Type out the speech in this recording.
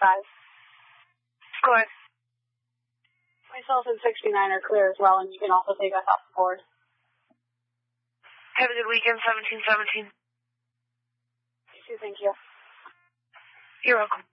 Score. Myself and 69 are clear as well, and you can also take us off the board. Have a good weekend, 1717. Thank you. You're welcome.